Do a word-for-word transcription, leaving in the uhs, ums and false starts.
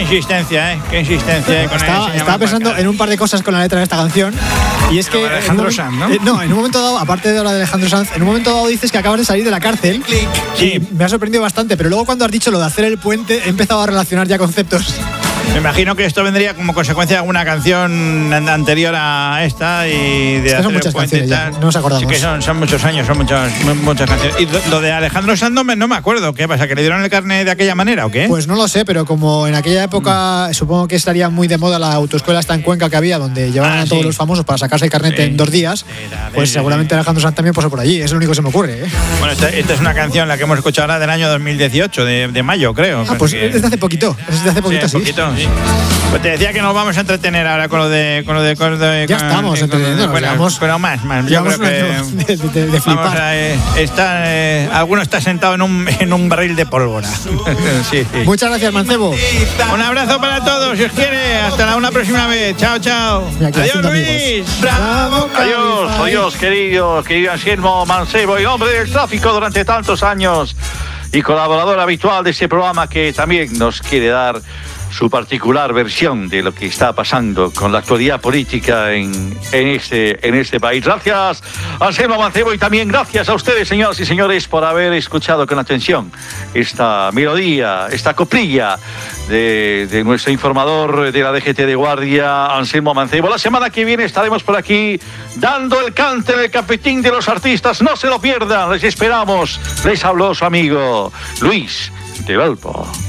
insistencia, ¿eh? Qué insistencia. Eh, con estaba, estaba pensando en un par de cosas con la letra de esta canción. Y es que. Alejandro Sanz, ¿no? Eh, no, en un momento dado, aparte de la de Alejandro Sanz, en un momento dado dices que acabas de salir de la cárcel. Sí. Y me ha sorprendido bastante, pero luego cuando has dicho lo de hacer el puente, he empezado a relacionar ya conceptos. Me imagino que esto vendría como consecuencia de alguna canción anterior a esta y de es que hacer son muchas el puente canciones y tal. ya, no nos acordamos. Sí que son, son muchos años, son muchas, muchas canciones. Y lo de Alejandro Sanz no me, no me acuerdo. ¿Qué pasa? ¿Que le dieron el carnet de aquella manera o qué? Pues no lo sé, pero como en aquella época mm. supongo que estaría muy de moda la autoescuela esta en Cuenca que había, donde llevaban ah, a todos sí. los famosos para sacarse el carnet sí. en dos días, pues sí, seguramente sí. Alejandro Sanz también pasó por allí. Es lo único que se me ocurre, ¿eh? Bueno, esta, esta es una canción la que hemos escuchado ahora del año dos mil dieciocho, de, de mayo, creo. Ah, pues es de hace poquito. Es de hace poquito, sí. sí. Poquito, sí. Pues te decía que nos vamos a entretener ahora con lo de con lo de, con lo de ya con, estamos entreteniendo, bueno, llevamos, pero más más yo creo que de, de, de flipar. A, eh, está eh, alguno está sentado en un en un barril de pólvora. sí, sí. Muchas gracias, Mancebo. Un abrazo para todos, si os quiere, hasta la una próxima vez. Chao, chao. Adiós, Luis. Bravo, adiós, adiós, querido, querido Anselmo Mancebo, y hombre del tráfico durante tantos años y colaborador habitual de este programa, que también nos quiere dar su particular versión de lo que está pasando con la actualidad política en, en, este, en este país. Gracias, Anselmo Mancebo, y también gracias a ustedes, señoras y señores, por haber escuchado con atención esta melodía, esta coplilla de, de nuestro informador de la D G T de Guardia, Anselmo Mancebo. La semana que viene estaremos por aquí dando el cante en el cafetín de los artistas. No se lo pierdan, les esperamos. Les habló su amigo Luis de Valpo.